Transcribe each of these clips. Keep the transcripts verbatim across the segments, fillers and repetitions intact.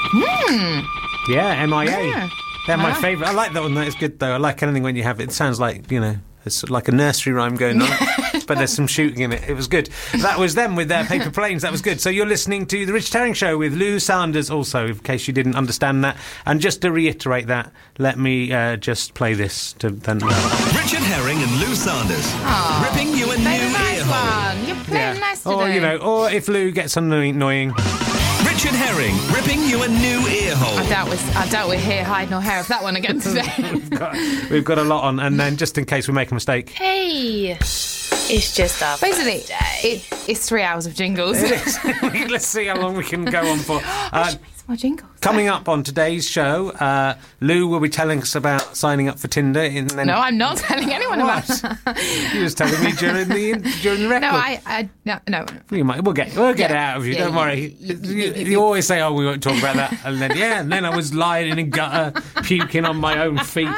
Hmm. Yeah, M I A. Yeah. They're my Wow. favourite. I like that one. That is good, though. I like anything when you have it. It sounds like, you know, it's like a nursery rhyme going on. But there's some shooting in it. It was good. That was them with their paper planes. That was good. So you're listening to The Richard Herring Show with Lou Sanders also, in case you didn't understand that. And just to reiterate that, let me uh, just play this to then. Richard Herring and Lou Sanders. Aww. Ripping you a Play new the nice ear hole. one. You're playing nice today. Or, you know, or if Lou gets annoying. Richard Herring, ripping you a new ear hole. I doubt we're, I doubt we're here hiding our hair of that one again today. we've, got, we've got a lot on. And then just in case we make a mistake. Hey, it's just our Basically, birthday. it, it's three hours of jingles. Let's see how long we can go on for. Uh, It's my jingles. Coming up on today's show, uh, Lou will be telling us about signing up for Tinder. And then No, I'm not telling anyone about What? He was telling me during the during the record. No, I, I no, no. You might, we'll get we'll get Yeah. it out of you. Yeah, Don't you- worry. you- You, you- you always say, "Oh, we won't talk about that," and then yeah, and then I was lying in a gutter, puking on my own feet.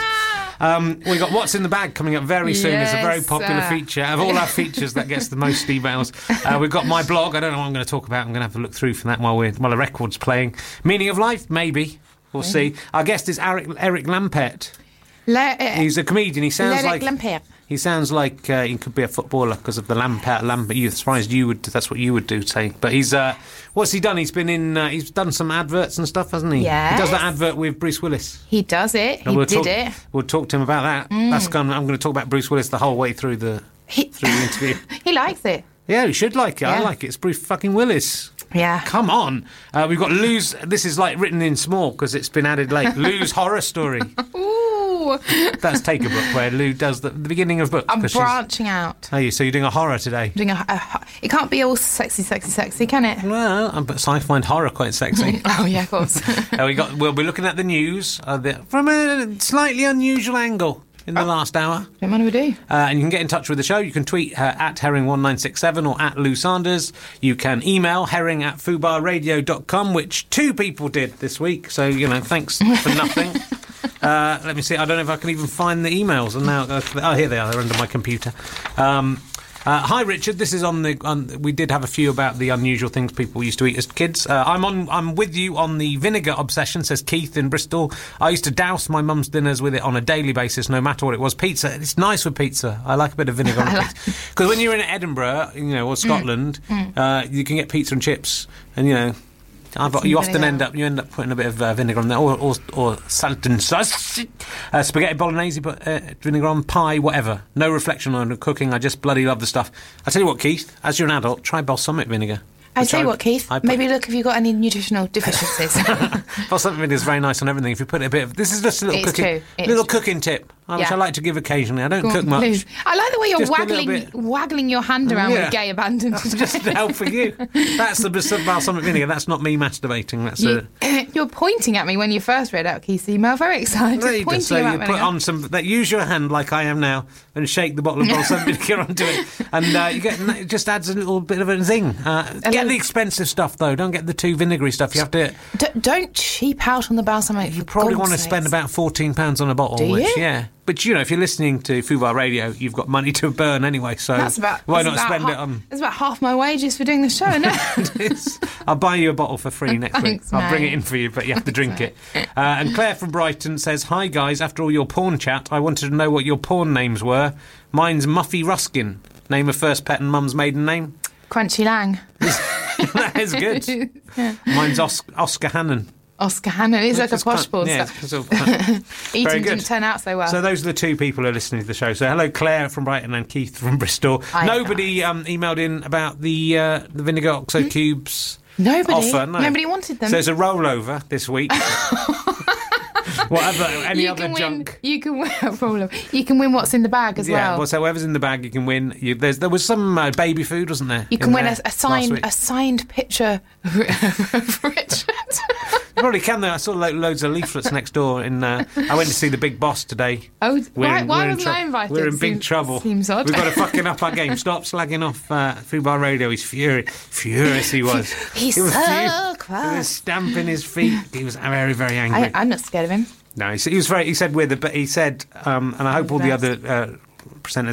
Um, we got What's in the Bag coming up very soon. It's a very Yes, popular uh, feature. Of all our features, that gets the most emails. Uh, we've got my blog. I don't know what I'm going to talk about. I'm going to have to look through for that while we're while the record's playing. Meaning of Life, maybe. We'll see. Our guest is Eric, Eric Lampert. Le- uh, He's a comedian. He sounds Eric like Lampert. he sounds like uh, he could be a footballer because of the Lampert. Lampert. You surprised you would. That's what you would do, say. But he's uh, what's he done? He's been in. Uh, he's done some adverts and stuff, hasn't he? Yes. He does that advert with Bruce Willis. He does it. He And we'll did talk, it. We'll talk to him about that. That's gonna, I'm going to talk about Bruce Willis the whole way through the He, through the interview. he likes it. Yeah, you should like it. I Yeah. like it. It's Bruce fucking Willis. Yeah. Come on. Uh, we've got Lou's. This is like written in small because it's been added late. Lou's horror story. Ooh. That's Take a Book, where Lou does the, the beginning of books. I'm 'cause she's- branching out. Are you? So you're doing a horror today? Doing a, a, it can't be all sexy, sexy, sexy, can it? Well, um, but I find horror quite sexy. Oh yeah, of course. uh, we got. We'll be looking at the news uh, the, from a slightly unusual angle in the last hour. Don't mind if we do. Uh, and you can get in touch with the show. You can tweet uh, at herring one nine six seven or at Lou Sanders. You can email herring at fubarradio dot com, which two people did this week. So, you know, thanks for nothing. uh, let me see. I don't know if I can even find the emails. And now, uh, oh, here they are. They're under my computer. Um, uh, hi, Richard. This is on the. On, we did have a few about the unusual things people used to eat as kids. Uh, I'm on. I'm with you on the vinegar obsession. Says Keith in Bristol. I used to douse my mum's dinners with it on a daily basis, no matter what it was. Pizza. It's nice with pizza. I like a bit of vinegar on pizza because when you're in Edinburgh, you know, or Scotland, mm. Uh, you can get pizza and chips, and you know. I've, you often vinegar. end up you end up putting a bit of uh, vinegar on there, or or, or salt and sauce, uh, spaghetti bolognese, but uh, vinegar on pie, whatever. No reflection on cooking. I just bloody love the stuff. I tell you what, Keith, as you're an adult, try balsamic vinegar. I which tell you what, Keith. I put- Maybe look if you've got any nutritional deficiencies. balsamic vinegar is very nice on everything. If you put a bit of this is just a little It's cooking, true. It little is true. cooking tip, uh, which Yeah. I like to give occasionally. I don't Go cook on, much. please. I like the way you're Just a little waggling, bit. waggling your hand around Yeah. with gay abandon. Just helping you. That's the bas- balsamic vinegar. That's not me masturbating. That's a. You, you're pointing at me when you first read out Keith's email. Very excited. There you go. Pointing So about you put vinegar. on some. That, use your hand like I am now, and shake the bottle of balsamic vinegar onto it, and uh, you get. It just adds a little bit of a zing. Uh, get little- the expensive stuff though. Don't get the too vinegary stuff. You have to. D- don't cheap out on the balsamic. You for probably God's want to sakes. spend about fourteen pounds on a bottle. Do which, you? Yeah. But you know, if you're listening to Fubar Radio, you've got money to burn anyway. So That's about. why that's not about spend ha- it on? That's about half my wages for doing the show, isn't it? It's- I'll buy you a bottle for free next Thanks, week. I'll bring mate. it in for you, but you have to drink it. Uh, and Claire from Brighton says, "Hi guys, after all your porn chat, I wanted to know what your porn names were. Mine's Muffy Ruskin. Name of first pet and mum's maiden name. Crunchy Lang. That is good. Mine's Os- Oscar Hannon. Oscar Hannon. He's like a Just posh kind- porn yeah, star. sort of kind- Eating very good. didn't turn out so well. So those are the two people who are listening to the show. So hello, Claire from Brighton and Keith from Bristol. Hi, Nobody um, emailed in about the uh, the vinegar oxo cubes Nobody. offer. No. Nobody wanted them. So it's a rollover this week. Whatever, any you other can win, junk. You can win. Problem. You can win what's in the bag as Yeah, well. well, so whatever's in the bag, you can win. You, there's, there was some uh, baby food, wasn't there? You can in win there a, a last signed week? a signed picture of Richard. You probably can, though. I saw lo- loads of leaflets next door. In uh, I went to see the Big Boss today. Oh, We're why, in- why we're in wasn't trou- I invited? We're in big Seems- trouble. Seems odd. We've got to fucking up our game. Stop slagging off uh, Fubar Radio. He's furious. Furious he was. He's he was so fu- cross. He was stamping his feet. He was very, very angry. I, I'm not scared of him. No, he, s- he was very. He said we're the. But he said, um, and I hope all the Best. other uh, presenters